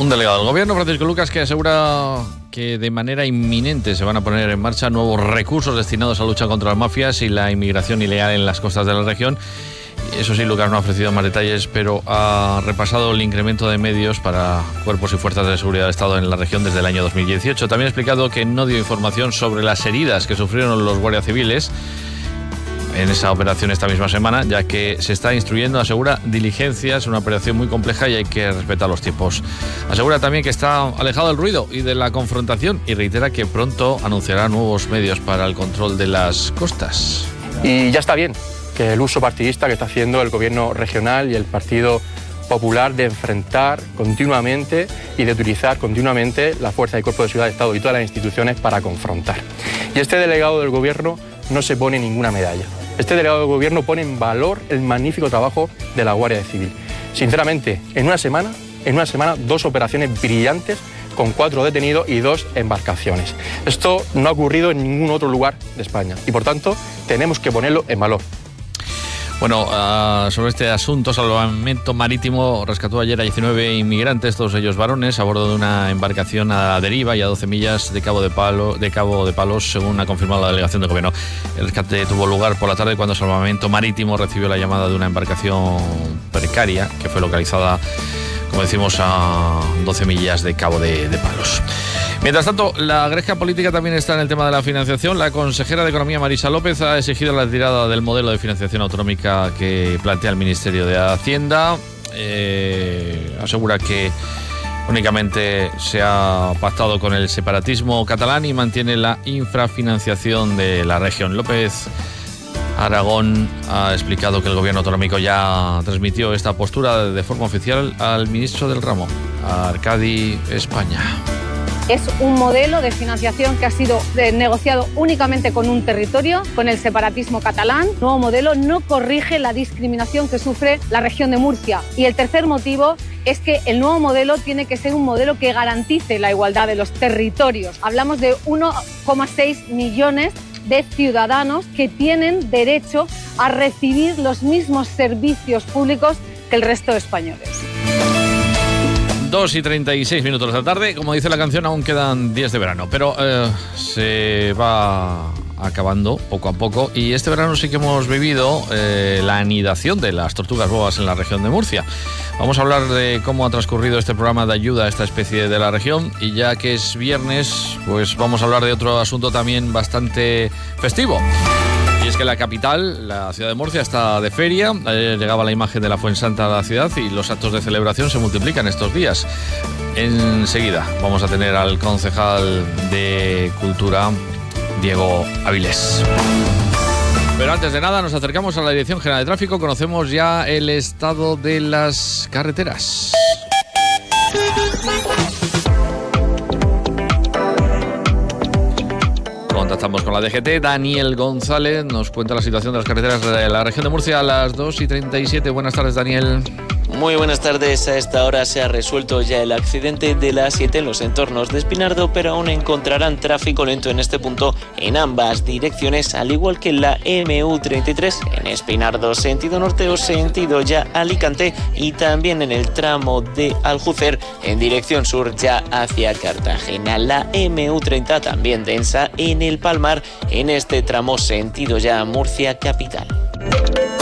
Un delegado del Gobierno, Francisco Lucas, que asegura que de manera inminente se van a poner en marcha nuevos recursos destinados a luchar contra las mafias y la inmigración ilegal en las costas de la región. Eso sí, Lucas no ha ofrecido más detalles, pero ha repasado el incremento de medios para cuerpos y fuerzas de seguridad del Estado en la región desde el año 2018. También ha explicado que no dio información sobre las heridas que sufrieron los guardias civiles en esa operación esta misma semana, ya que se está instruyendo, asegura, diligencias, una operación muy compleja y hay que respetar los tiempos. Asegura también que está alejado del ruido y de la confrontación y reitera que pronto anunciará nuevos medios para el control de las costas. Y ya está bien que el uso partidista que está haciendo el gobierno regional y el Partido Popular de enfrentar continuamente y de utilizar continuamente la fuerza y cuerpo de seguridad del Estado y todas las instituciones para confrontar. Y este delegado del gobierno no se pone ninguna medalla. Este delegado del gobierno pone en valor el magnífico trabajo de la Guardia Civil. Sinceramente, en una semana, 2 operaciones brillantes con 4 detenidos y 2 embarcaciones. Esto no ha ocurrido en ningún otro lugar de España y, por tanto, tenemos que ponerlo en valor. Bueno, sobre este asunto, Salvamento Marítimo rescató ayer a 19 inmigrantes, todos ellos varones, a bordo de una embarcación a deriva y a 12 millas de Cabo de Palos, según ha confirmado la delegación del Gobierno. El rescate tuvo lugar por la tarde cuando Salvamento Marítimo recibió la llamada de una embarcación precaria que fue localizada, como decimos, a 12 millas de Cabo de Palos. Mientras tanto, la gresca política también está en el tema de la financiación. La consejera de Economía, Marisa López, ha exigido la retirada del modelo de financiación autonómica que plantea el Ministerio de Hacienda. Asegura que únicamente se ha pactado con el separatismo catalán y mantiene la infrafinanciación de la región. López Aragón ha explicado que el gobierno autonómico ya transmitió esta postura de forma oficial al ministro del ramo, a Arcadi España. Es un modelo de financiación que ha sido negociado únicamente con un territorio, con el separatismo catalán. El nuevo modelo no corrige la discriminación que sufre la región de Murcia. Y el tercer motivo es que el nuevo modelo tiene que ser un modelo que garantice la igualdad de los territorios. Hablamos de 1,6 millones de ciudadanos que tienen derecho a recibir los mismos servicios públicos que el resto de españoles. 2:36 de la tarde. Como dice la canción, aún quedan días de verano, pero se va acabando poco a poco. Y este verano sí que hemos vivido la anidación de las tortugas boas en la región de Murcia. Vamos a hablar de cómo ha transcurrido este programa de ayuda a esta especie de la región. Y ya que es viernes, pues vamos a hablar de otro asunto también bastante festivo. Y es que la capital, la ciudad de Murcia, está de feria. Ayer llegaba la imagen de la Fuensanta a la ciudad y los actos de celebración se multiplican estos días. Enseguida vamos a tener al concejal de Cultura, Diego Avilés. Pero antes de nada nos acercamos a la Dirección General de Tráfico. Conocemos ya el estado de las carreteras. Contactamos con la DGT. Daniel González nos cuenta la situación de las carreteras de la región de Murcia a las 2:37. Buenas tardes, Daniel. Muy buenas tardes. A esta hora se ha resuelto ya el accidente de la A7 en los entornos de Espinardo, pero aún encontrarán tráfico lento en este punto en ambas direcciones, al igual que en la MU33 en Espinardo sentido norte o sentido ya Alicante, y también en el tramo de Aljucer en dirección sur ya hacia Cartagena. La MU30 también densa en el Palmar en este tramo sentido ya Murcia capital.